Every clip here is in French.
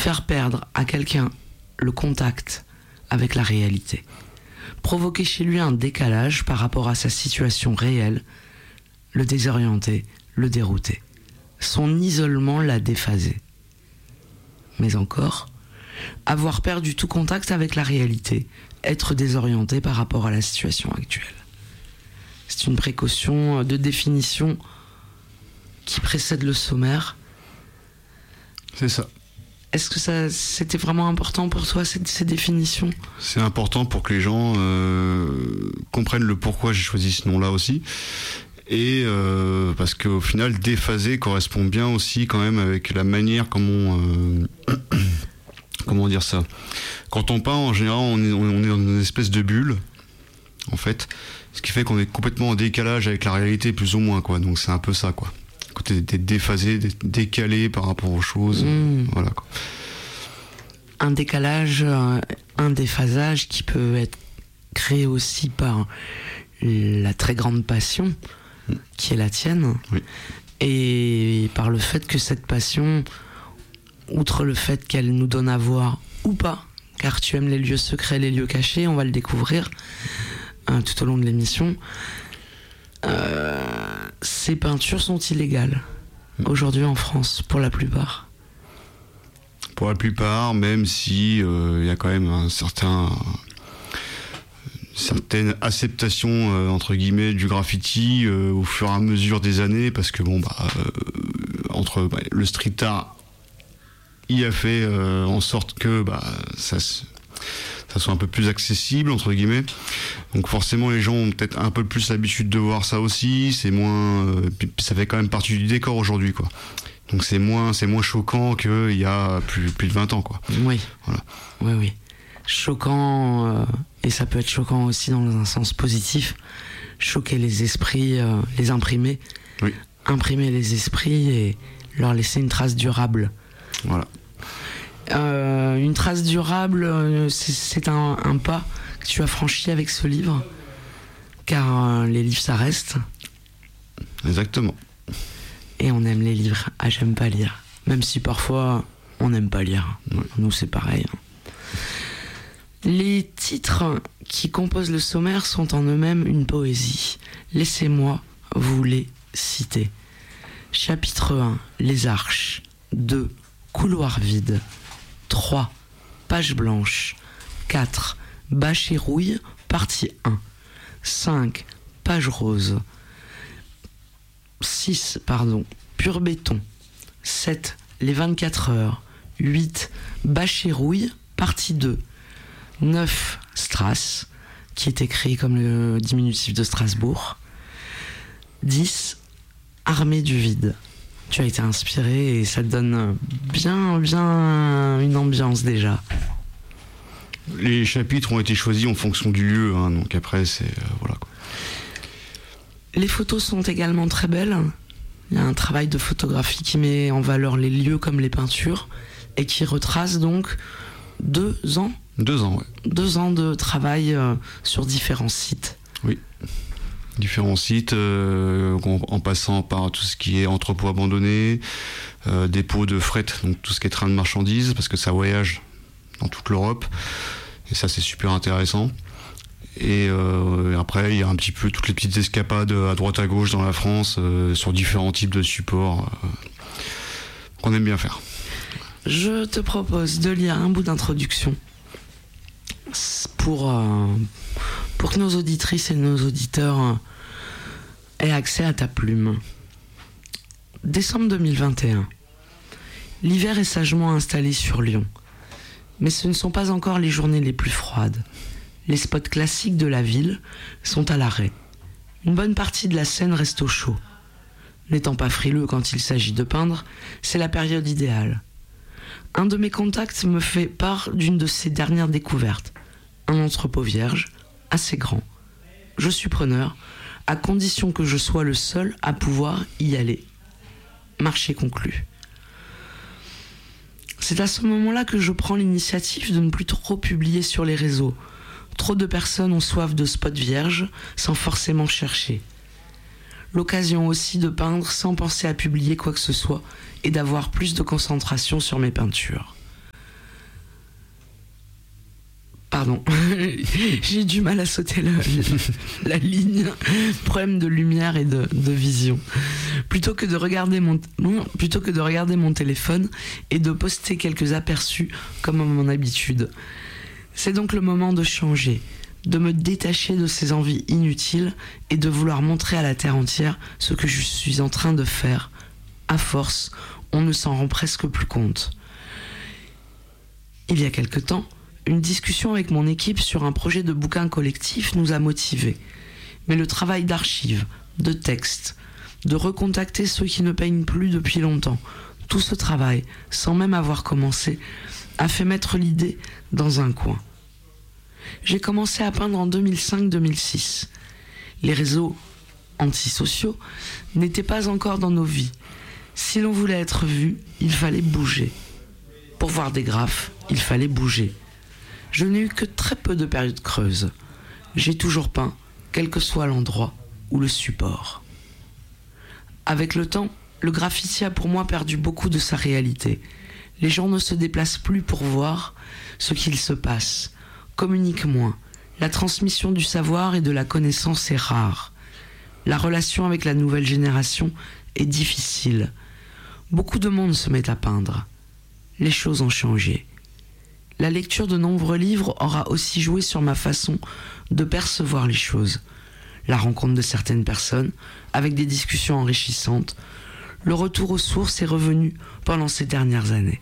faire perdre à quelqu'un le contact avec la réalité, provoquer chez lui un décalage par rapport à sa situation réelle, le désorienter, le dérouter. Son isolement l'a déphasé. Mais encore, avoir perdu tout contact avec la réalité, être désorienté par rapport à la situation actuelle. C'est une précaution de définition qui précède le sommaire. C'est ça. Est-ce que c'était vraiment important pour toi, ces définitions ? C'est important pour que les gens comprennent le pourquoi j'ai choisi ce nom-là aussi. Et parce qu'au final, déphaser correspond bien aussi quand même avec la manière comment dire ça. Quand on peint, en général, on est dans une espèce de bulle, en fait, ce qui fait qu'on est complètement en décalage avec la réalité, plus ou moins, quoi. Donc c'est un peu ça, quoi. Côté d'être déphasé, d'être décalé par rapport aux choses, voilà, quoi. Un décalage, un déphasage qui peut être créé aussi par la très grande passion qui est la tienne, oui. Et par le fait que cette passion, outre le fait qu'elle nous donne à voir ou pas, car tu aimes les lieux secrets, les lieux cachés, on va le découvrir tout au long de l'émission, ces peintures sont illégales aujourd'hui en France, pour la plupart. Pour la plupart, même si y a quand même une certaine acceptation entre guillemets du graffiti au fur et à mesure des années, parce que le street art y a fait en sorte que ça soit un peu plus accessible entre guillemets, donc forcément les gens ont peut-être un peu plus l'habitude de voir ça aussi, c'est moins ça fait quand même partie du décor aujourd'hui, quoi. Donc c'est moins choquant qu'il y a plus de 20 ans, quoi. Oui. Voilà. Oui. Choquant, et ça peut être choquant aussi dans un sens positif, choquer les esprits, les imprimer. Oui. Imprimer les esprits et leur laisser une trace durable. Voilà. Une trace durable, c'est un pas que tu as franchi avec ce livre, car les livres ça reste. Exactement. Et on aime les livres. Ah, j'aime pas lire. Même si parfois on n'aime pas lire. Ouais. Nous c'est pareil. Les titres qui composent le sommaire sont en eux-mêmes une poésie. Laissez-moi vous les citer. Chapitre 1, les arches. 2, couloir vide. 3, page blanche. 4, bâche et rouille, partie 1. 5, page rose. 6, pur béton. 7, les 24 heures. 8, bâche et rouille, partie 2. 9, Strass, qui est écrit comme le diminutif de Strasbourg. 10, Armée du vide. Tu as été inspiré et ça te donne bien une ambiance déjà. Les chapitres ont été choisis en fonction du lieu, donc après c'est voilà, quoi. Les photos sont également très belles. Il y a un travail de photographie qui met en valeur les lieux comme les peintures et qui retrace donc 2 ans. 2 ans, ouais. 2 ans de travail sur différents sites. Oui. Différents sites, en passant par tout ce qui est entrepôt abandonné, dépôt de fret, donc tout ce qui est train de marchandises, parce que ça voyage dans toute l'Europe. Et ça, c'est super intéressant. Et après, il y a un petit peu toutes les petites escapades à droite à gauche dans la France, sur différents types de supports qu'on aime bien faire. Je te propose de lire un bout d'introduction pour que nos auditrices et nos auditeurs aient accès à ta plume. Décembre 2021. L'hiver est sagement installé sur Lyon. Mais ce ne sont pas encore les journées les plus froides. Les spots classiques de la ville sont à l'arrêt. Une bonne partie de la scène reste au chaud. N'étant pas frileux quand il s'agit de peindre, c'est la période idéale. Un de mes contacts me fait part d'une de ses dernières découvertes. Un entrepôt vierge, assez grand. Je suis preneur, à condition que je sois le seul à pouvoir y aller. Marché conclu. C'est à ce moment-là que je prends l'initiative de ne plus trop publier sur les réseaux. Trop de personnes ont soif de spots vierges sans forcément chercher. L'occasion aussi de peindre sans penser à publier quoi que ce soit et d'avoir plus de concentration sur mes peintures. Pardon, j'ai du mal à sauter la ligne. Problème de lumière et de vision. Plutôt que de regarder mon téléphone et de poster quelques aperçus comme à mon habitude. C'est donc le moment de changer, de me détacher de ces envies inutiles et de vouloir montrer à la terre entière ce que je suis en train de faire. À force, on ne s'en rend presque plus compte. Il y a quelque temps, une discussion avec mon équipe sur un projet de bouquin collectif nous a motivés. Mais le travail d'archives, de texte, de recontacter ceux qui ne peignent plus depuis longtemps, tout ce travail, sans même avoir commencé, a fait mettre l'idée dans un coin. J'ai commencé à peindre en 2005-2006. Les réseaux antisociaux n'étaient pas encore dans nos vies. Si l'on voulait être vu, il fallait bouger. Pour voir des graphes, il fallait bouger. Je n'ai eu que très peu de périodes creuses. J'ai toujours peint, quel que soit l'endroit ou le support. Avec le temps, le graffiti a pour moi perdu beaucoup de sa réalité. Les gens ne se déplacent plus pour voir ce qu'il se passe, communiquent moins. La transmission du savoir et de la connaissance est rare. La relation avec la nouvelle génération est difficile. Beaucoup de monde se met à peindre. Les choses ont changé. La lecture de nombreux livres aura aussi joué sur ma façon de percevoir les choses. La rencontre de certaines personnes, avec des discussions enrichissantes, le retour aux sources est revenu pendant ces dernières années.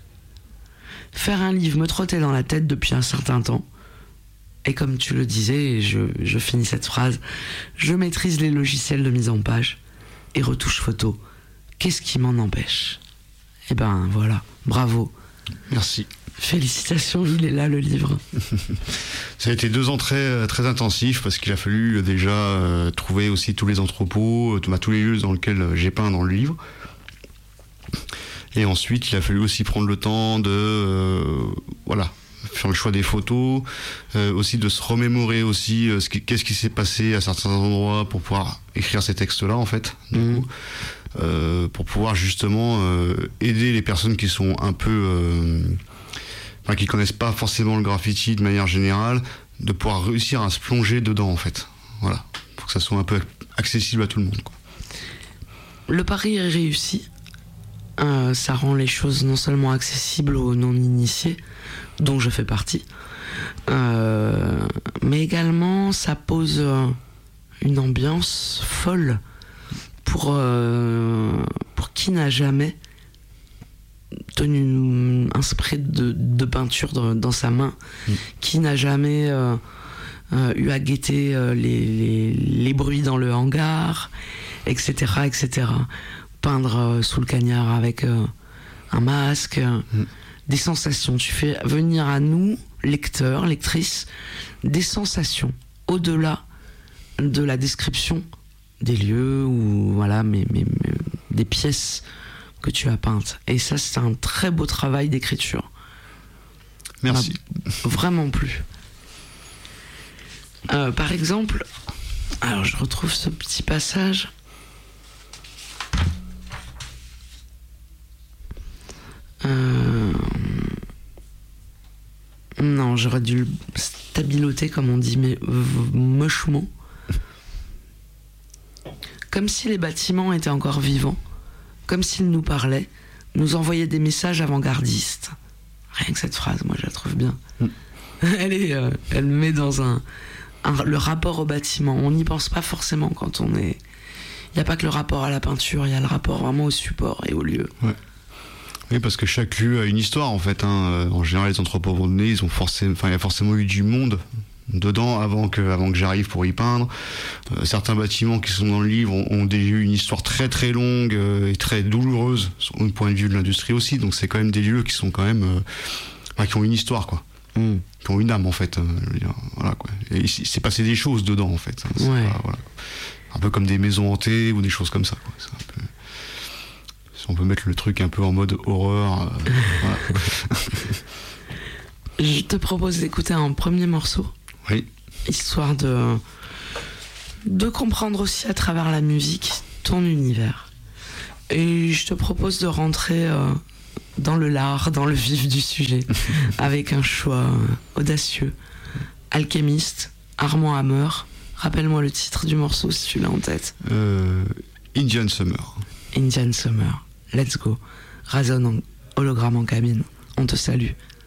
Faire un livre me trottait dans la tête depuis un certain temps. Et comme tu le disais, et je finis cette phrase, je maîtrise les logiciels de mise en page et retouche photo. Qu'est-ce qui m'en empêche ? Eh ben voilà, bravo. Merci. Félicitations, il est là le livre. Ça a été 2 ans très, très intensifs parce qu'il a fallu déjà trouver aussi tous les entrepôts, tous les lieux dans lesquels j'ai peint dans le livre. Et ensuite, il a fallu aussi prendre le temps de faire le choix des photos, aussi de se remémorer aussi qu'est-ce qui s'est passé à certains endroits pour pouvoir écrire ces textes-là en fait. Pour pouvoir justement aider les personnes qui sont un peu qui connaissent pas forcément le graffiti de manière générale, de pouvoir réussir à se plonger dedans en fait. Voilà, pour que ça soit un peu accessible à tout le monde, quoi. Le pari est réussi. Ça rend les choses non seulement accessibles aux non-initiés, dont je fais partie, mais également ça pose une ambiance folle pour qui n'a jamais tenu un spray de peinture dans sa main, qui n'a jamais eu à guetter les bruits dans le hangar, etc., etc. Peindre sous le cagnard avec un masque, des sensations. Tu fais venir à nous, lecteurs, lectrices, des sensations au-delà de la description des lieux ou voilà, mais des pièces que tu as peintes. Et ça, c'est un très beau travail d'écriture. Merci. Vraiment plu. Par exemple, alors je retrouve ce petit passage. Non, j'aurais dû le stabiloter comme on dit, mais mochement. Comme si les bâtiments étaient encore vivants, comme s'ils nous parlaient, nous envoyaient des messages avant-gardistes. Rien que cette phrase, moi je la trouve bien. Elle met dans le rapport au bâtiment. On n'y pense pas forcément quand on est... Il n'y a pas que le rapport à la peinture, il y a le rapport vraiment au support et au lieu. Ouais. Oui, parce que chaque lieu a une histoire en fait. En général, les entrepôts abandonnés, il y a forcément eu du monde dedans avant que j'arrive pour y peindre. Certains bâtiments qui sont dans le livre ont eu une histoire très très longue et très douloureuse au point de vue de l'industrie aussi. Donc c'est quand même des lieux qui sont quand même qui ont une histoire, quoi. Qui ont une âme en fait. Voilà, quoi. Et il s'est passé des choses dedans en fait. Ouais. Voilà. Un peu comme des maisons hantées ou des choses comme ça, quoi. C'est un peu... On peut mettre le truc un peu en mode horreur. Voilà. Je te propose d'écouter un premier morceau. Oui. Histoire de comprendre aussi à travers la musique ton univers. Et je te propose de rentrer dans le lard, dans le vif du sujet, avec un choix audacieux. Alchemist, Armand Hammer. Rappelle-moi le titre du morceau si tu l'as en tête. Indian Summer. Indian Summer. Let's go. Razon en hologramme en cabine. On te salue.